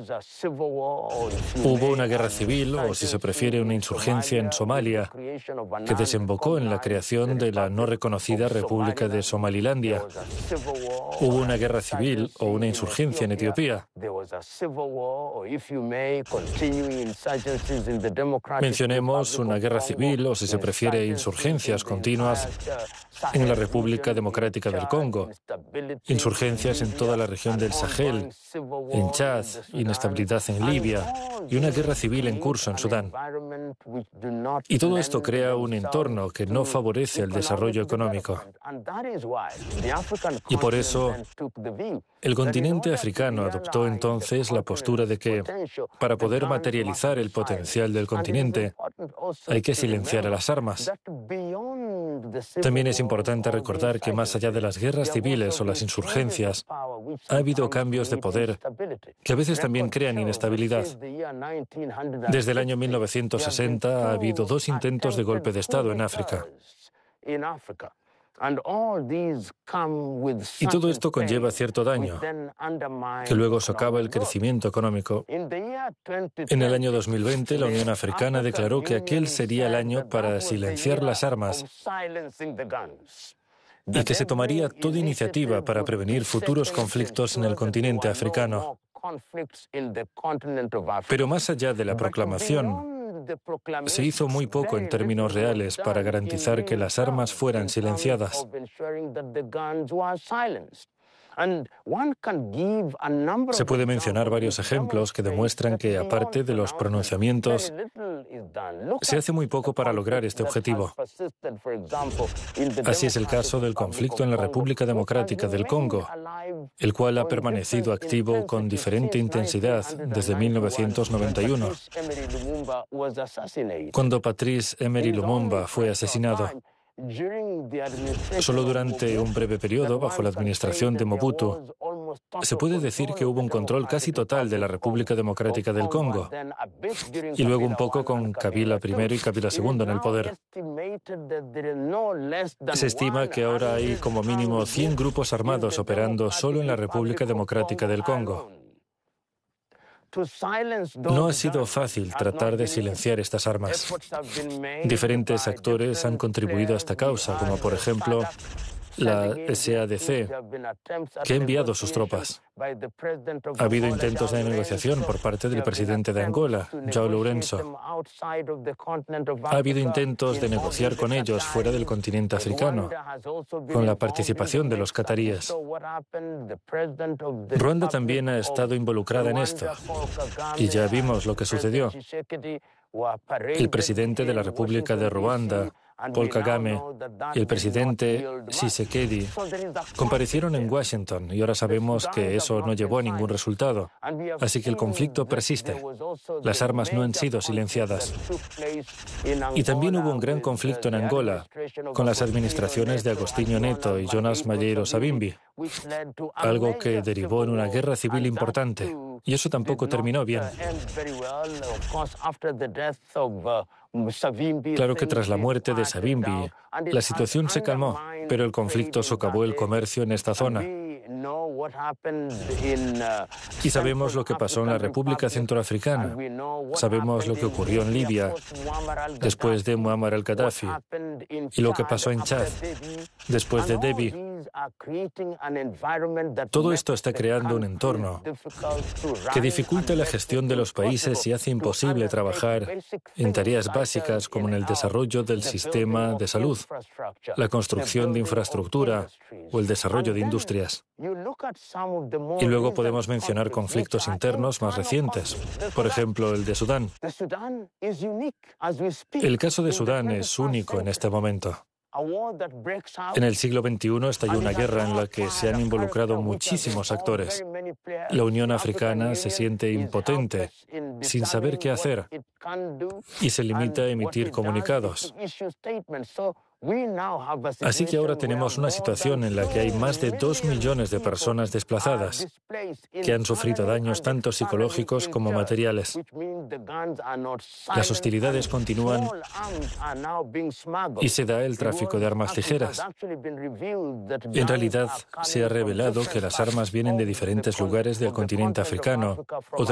Hubo una guerra civil, o si se prefiere, una insurgencia en Somalia, que desembocó en la creación de la no reconocida República de Somalilandia. Hubo una guerra civil o una insurgencia en Etiopía. Mencionemos una guerra civil, o si se prefiere, insurgencias continuas en la República Democrática del Congo, insurgencias en toda la región del Sahel, en Chad, inestabilidad en Libia y una guerra civil en curso en Sudán. Y todo esto crea un entorno que no favorece el desarrollo económico. Y por eso, el continente africano adoptó entonces la postura de que, para poder materializar el potencial del continente, hay que silenciar a las armas. También es importante recordar que más allá de las guerras civiles o las insurgencias, ha habido cambios de poder que a veces también crean inestabilidad. Desde el año 1960 ha habido 2 intentos de golpe de Estado en África. Y todo esto conlleva cierto daño, que luego socava el crecimiento económico. En el año 2020, la Unión Africana declaró que aquel sería el año para silenciar las armas y que se tomaría toda iniciativa para prevenir futuros conflictos en el continente africano. Pero más allá de la proclamación, se hizo muy poco en términos reales para garantizar que las armas fueran silenciadas. Se puede mencionar varios ejemplos que demuestran que, aparte de los pronunciamientos, se hace muy poco para lograr este objetivo. Así es el caso del conflicto en la República Democrática del Congo, el cual ha permanecido activo con diferente intensidad desde 1991, cuando Patrice Emery Lumumba fue asesinado. Solo durante un breve periodo, bajo la administración de Mobutu, se puede decir que hubo un control casi total de la República Democrática del Congo, y luego un poco con Kabila I y Kabila II en el poder. Se estima que ahora hay como mínimo 100 grupos armados operando solo en la República Democrática del Congo. No ha sido fácil tratar de silenciar estas armas. Diferentes actores han contribuido a esta causa, como por ejemplo la SADC, que ha enviado sus tropas. Ha habido intentos de negociación por parte del presidente de Angola, João Lourenço. Ha habido intentos de negociar con ellos fuera del continente africano, con la participación de los cataríes. Ruanda también ha estado involucrada en esto, y ya vimos lo que sucedió. El presidente de la República de Ruanda, Paul Kagame, y el presidente Tshisekedi comparecieron en Washington y ahora sabemos que eso no llevó a ningún resultado. Así que el conflicto persiste. Las armas no han sido silenciadas. Y también hubo un gran conflicto en Angola con las administraciones de Agostinho Neto y Jonas Malheiro Savimbi, algo que derivó en una guerra civil importante. Y eso tampoco terminó bien. Claro que tras la muerte de Savimbi, la situación se calmó, pero el conflicto socavó el comercio en esta zona. Y sabemos lo que pasó en la República Centroafricana. Sabemos lo que ocurrió en Libia después de Muammar al-Gaddafi y lo que pasó en Chad después de Déby. Todo esto está creando un entorno que dificulta la gestión de los países y hace imposible trabajar en tareas básicas como en el desarrollo del sistema de salud, la construcción de infraestructura o el desarrollo de industrias. Y luego podemos mencionar conflictos internos más recientes, por ejemplo, el de Sudán. El caso de Sudán es único en este momento. En el siglo XXI estalló una guerra en la que se han involucrado muchísimos actores. La Unión Africana se siente impotente, sin saber qué hacer, y se limita a emitir comunicados. Así que ahora tenemos una situación en la que hay más de 2 millones de personas desplazadas que han sufrido daños tanto psicológicos como materiales. Las hostilidades continúan y se da el tráfico de armas ligeras. En realidad, se ha revelado que las armas vienen de diferentes lugares del continente africano o de